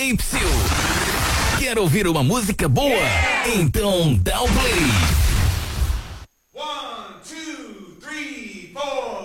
Ei, psiu. Quer ouvir uma música boa? Então dá o play.